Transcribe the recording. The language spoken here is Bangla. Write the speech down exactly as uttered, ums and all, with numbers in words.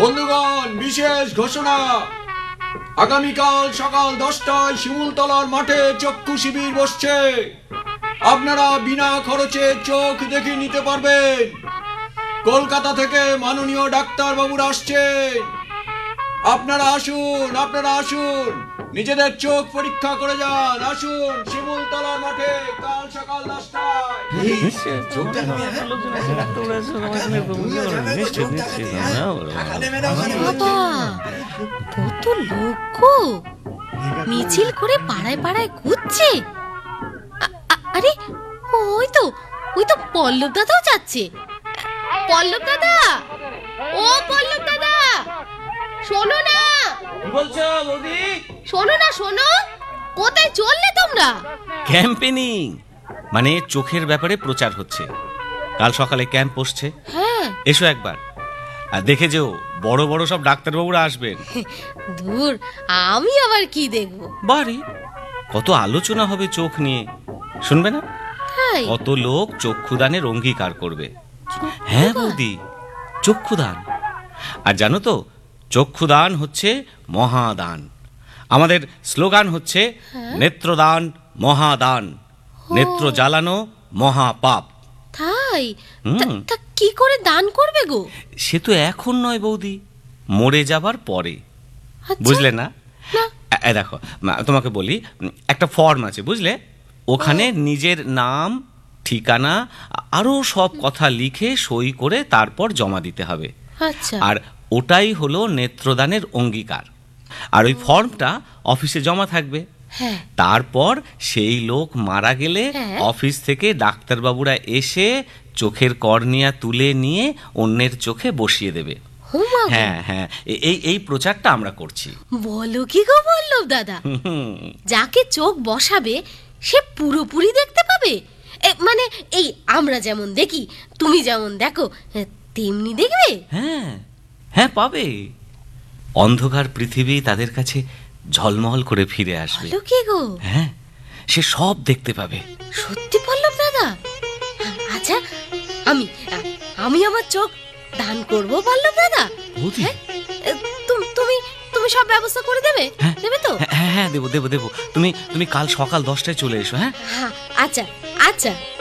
বন্ধুগণ, বিশেষ ঘোষণা, আগামীকাল সকাল দশটায় শিমুলতলার মাঠে চক্ষু শিবির বসছে। আপনারা বিনা খরচে চোখ দেখে নিতে পারবেন। কলকাতা থেকে মাননীয় ডাক্তার বাবুরা আসছেন। আপনারা আসুন, আপনারা আসুন, নিজেদের চোখ পরীক্ষা করে যান। আসুন শিমুলতলার মাঠে কাল সকাল দশটায়। বাবা, কত লোক গো! মিছিল করে পাড়ায় পাড়ায় ঘুরছে। আরে ওই তো ওই তো পল্লব দাদাও যাচ্ছে। পল্লব দাদা, ও পল্লব দাদা, শোনো না। কি বলছো বৌদি? শোনো না, শোনো। কোথায় চললে তোমরা? ক্যাম্পেনিং, মানে চোখের ব্যাপারে প্রচার হচ্ছে। কাল সকালে ক্যাম্প বসছে। হ্যাঁ, এসো একবার আর দেখে যেও, বড় বড় সব ডাক্তারবাবুরা আসবেন। দূর, আমি আবার কি দেখবো? বাড়ি কত আলোচনা হবে চোখ নিয়ে, শুনবে না? তাই? কত লোক চক্ষুদানের অঙ্গীকার করবে। হ্যাঁ বৌদি, চক্ষুদান। আর জানো তো, চক্ষুদান হচ্ছে মহাদান। আমাদের স্লোগান হচ্ছে নেত্রদান মহাদান, নেত্র জ্বালানো মহাপাপ। তাই? তা কি করে দান করবে গো? সে তো এখন নয় বৌদি, মরে যাবার পরে। আচ্ছা। বুঝলে না? দেখো তোমাকে বলি, একটা ফর্ম আছে বুঝলে, ওখানে নিজের নাম, ঠিকানা আরো সব কথা লিখে সই করে তারপর জমা দিতে হবে। আচ্ছা। আর ওটাই হলো নেত্রদানের অঙ্গীকার। আর ওই ফর্মটা অফিসে জমা থাকবে। হ্যাঁ। তারপর সেই লোক মারা গেলে হ্যাঁ। অফিস থেকে ডাক্তারবাবুরা এসে চোখের কর্নিয়া তুলে নিয়ে অন্যের চোখে বসিয়ে দেবে। হ্যাঁ হ্যাঁ, এই এই প্রচারটা আমরা করছি। বলো কি গো পল্লব দাদা, যাকে চোখ বসাবে সে পুরোপুরি দেখতে পাবে? মানে এই আমরা যেমন দেখি, তুমি যেমন দেখো, তেমনি দেখবে? হ্যাঁ হ্যাঁ, পাবে। অন্ধকার পৃথিবী তাদের কাছে ঝলমল করে ফিরে আসবে। বলো কি গো? হ্যাঁ, সে সব দেখতে পাবে। সত্যি পল্লব দাদা? আচ্ছা, আমি আমি আমার চোখ দান করবো পল্লব দাদা। তুমি তুমি সব ব্যবস্থা করে দেবে? দেবে তো? হ্যাঁ হ্যাঁ, দেবো দেবো দেবো। তুমি তুমি কাল সকাল দশটায় চলে এসো। হ্যাঁ আচ্ছা আচ্ছা।